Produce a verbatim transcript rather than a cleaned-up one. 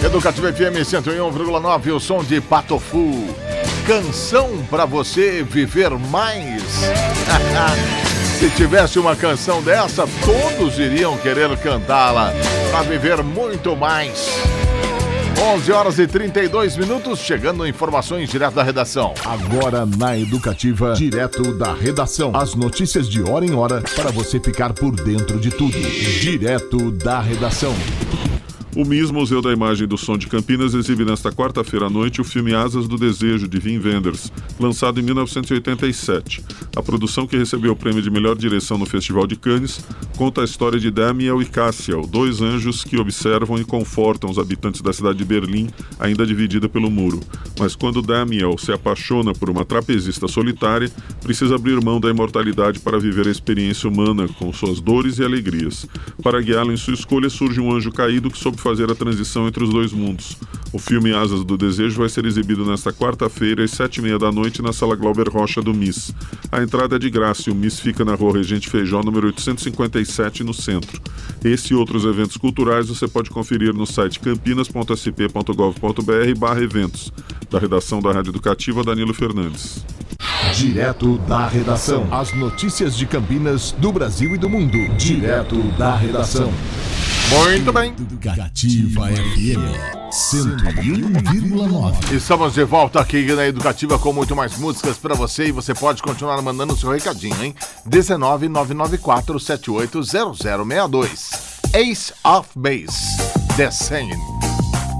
Educativa F M cento e um vírgula nove, o som de Patofu. Canção pra você viver mais. Se tivesse uma canção dessa, todos iriam querer cantá-la para viver muito mais. onze horas e trinta e dois minutos, chegando informações direto da redação. Agora na Educativa, direto da redação. As notícias de hora em hora para você ficar por dentro de tudo. Direto da redação. O M I S Museu da Imagem e do Som de Campinas exibe nesta quarta-feira à noite o filme Asas do Desejo, de Wim Wenders, lançado em mil novecentos e oitenta e sete. A produção, que recebeu o prêmio de melhor direção no Festival de Cannes, conta a história de Damiel e Cassiel, dois anjos que observam e confortam os habitantes da cidade de Berlim, ainda dividida pelo muro. Mas quando Damiel se apaixona por uma trapezista solitária, precisa abrir mão da imortalidade para viver a experiência humana, com suas dores e alegrias. Para guiá-lo em sua escolha, surge um anjo caído que soube fazer a transição entre os dois mundos. O filme Asas do Desejo vai ser exibido nesta quarta-feira, às sete e meia da noite, na Sala Glauber Rocha do M I S. A entrada é de graça e o M I S fica na Rua Regente Feijó, número oitocentos e cinquenta e sete, no centro. Esse e outros eventos culturais você pode conferir no site campinas ponto s p ponto gov ponto b r barra eventos. Da redação da Rádio Educativa, Danilo Fernandes. Direto da redação. As notícias de Campinas, do Brasil e do mundo. Direto da redação. Muito bem. Educativa F M cento e um vírgula nove. Estamos de volta aqui na Educativa com muito mais músicas pra você e você pode continuar mandando o seu recadinho, hein? dezenove, nove nove quatro, sete oito zero zero seis dois. Ace of Base, The Singing.